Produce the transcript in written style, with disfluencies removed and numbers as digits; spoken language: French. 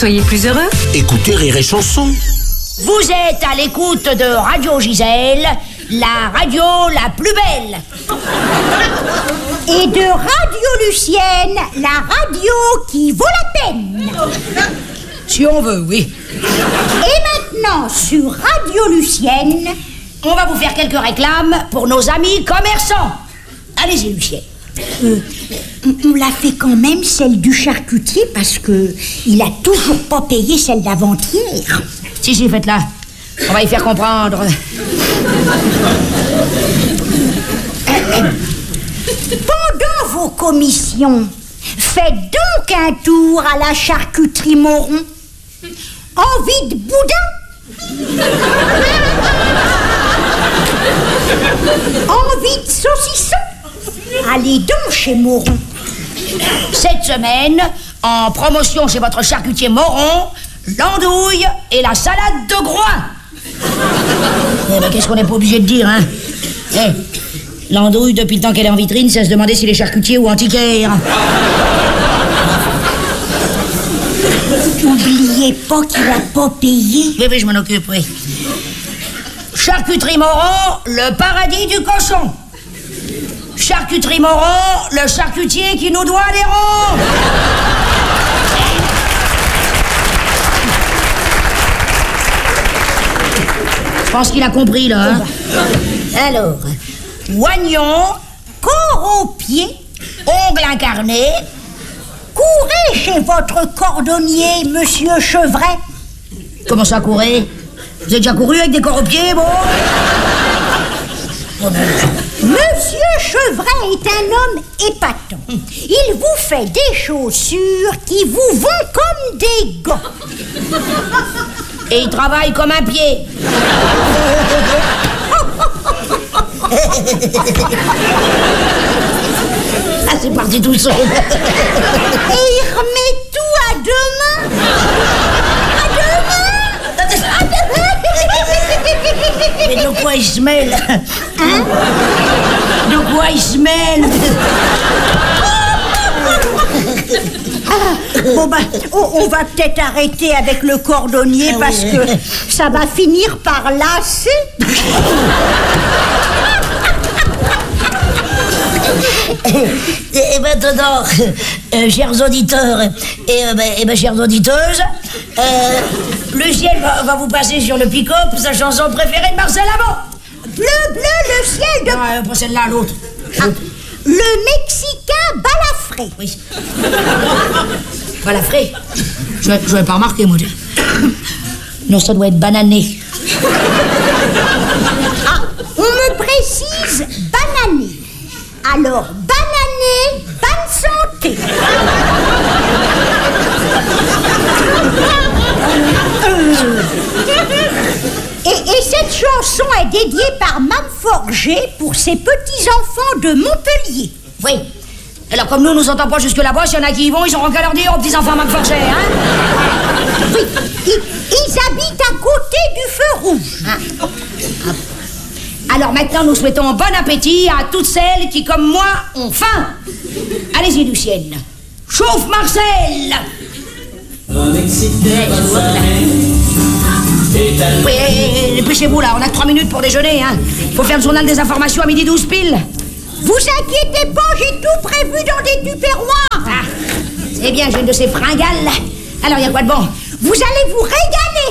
Soyez plus heureux. Écoutez Rire et Chanson. Vous êtes à l'écoute de Radio Gisèle, la radio la plus belle. Et de Radio Lucienne, la radio qui vaut la peine. Si on veut, oui. Et maintenant, sur Radio Lucienne, On va vous faire quelques réclames pour nos amis commerçants. Allez-y, Lucienne. on l'a fait quand même, celle du charcutier, parce que il a toujours pas payé celle d'avant-hier. Si, faites-la. On va y faire comprendre. Pendant vos commissions, faites donc un tour à la charcuterie Moron. Envie de boudin? Envie de saucisson? Allez donc chez Moron. Cette semaine, en promotion chez votre charcutier Moron, l'andouille et la salade de groin. Eh ben, qu'est-ce qu'on n'est pas obligé de dire, hein? L'andouille, depuis le temps qu'elle est en vitrine, c'est à se demander s'il est charcutier ou antiquaire. N'oubliez pas qu'il n'a pas payé. Oui, je m'en occupe, oui. Charcuterie Moron, le paradis du cochon. Charcuterie Moron, le charcutier qui nous doit des ronds. Je pense qu'il a compris, là. Hein? Alors, oignon, Corps aux pieds, ongles incarnés. courez chez votre cordonnier, monsieur Chevret. Comment ça, courir? Vous avez déjà couru avec des corps aux pieds, bon? Monsieur Chevret est un homme épatant. Il vous fait des chaussures qui vous vont comme des gants. Et il travaille comme un pied. Ah, c'est parti tout seul. Et il remet tout à demain. Mais de quoi il se mêle? Hein? De quoi il se mêle? Bon ben, on va peut-être arrêter avec le cordonnier parce que ça va finir par lasser. Et maintenant, chers auditeurs et chères auditeuses, Lucienne va vous passer sur le pick-up sa chanson préférée de Marcel Amont. Bleu, le ciel de... Non, pas celle-là, l'autre. Le Mexicain balafré. Oui. Balafré. Je vais pas remarquer, moi. Non, ça doit être banané. Ah, on me précise banané. Alors, banané, bonne santé. Et cette chanson est dédiée par Mme Forger pour ses petits-enfants de Montpellier. Oui. Alors, comme nous entendons pas jusque là-bas, s'il y en a qui y vont, ils auront qu'à leur dire aux petits-enfants Mme Forger, hein? Oui, ils habitent à côté du feu rouge. Alors maintenant, nous souhaitons bon appétit à toutes celles qui, comme moi, ont faim. Allez-y, Lucienne. Chauffe Marcel. Oui, dépêchez-vous là, on a 3 minutes pour déjeuner, hein. Faut faire le journal des informations à 12h pile. Vous inquiétez pas, j'ai tout prévu dans des tupperwares. Ah, c'est bien, j'ai une de ces fringales. Alors, il y a quoi de bon? Vous allez vous régaler.